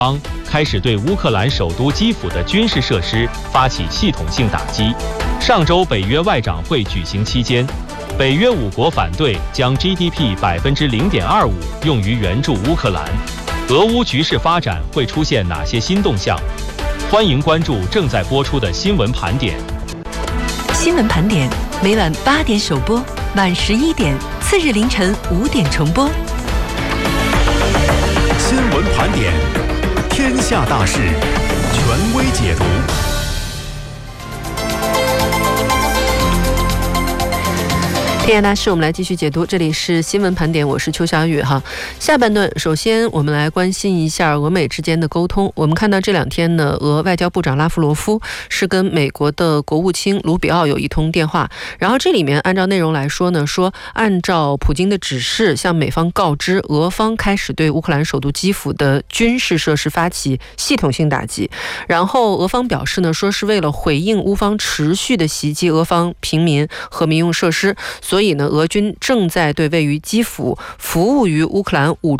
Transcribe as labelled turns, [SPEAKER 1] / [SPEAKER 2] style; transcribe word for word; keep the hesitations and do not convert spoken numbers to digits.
[SPEAKER 1] 方开始对乌克兰首都基辅的军事设施发起系统性打击。上周北约外长会举行期间，北约五国反对将 G D P 百分之零点二五用于援助乌克兰。俄乌局势发展会出现哪些新动向？欢迎关注正在播出的新闻盘点。
[SPEAKER 2] 新闻盘点每晚八点首播，晚十一点，次日凌晨五点重播。
[SPEAKER 3] 新闻盘点，天下大事，权威解读。
[SPEAKER 2] 天下大事，我们来继续解读。这里是新闻盘点，我是邱小雨哈。下半段，首先我们来关心一下俄美之间的沟通。我们看到这两天呢，俄外交部长拉夫罗夫是跟美国的国务卿卢比奥有一通电话，然后这里面按照内容来说呢，说按照普京的指示，向美方告知俄方开始对乌克兰首都基辅的军事设施发起系统性打击。然后俄方表示呢，说是为了回应乌方持续的袭击俄方平民和民用设施。所以呢，俄军正在对位于基辅、服务于乌克兰武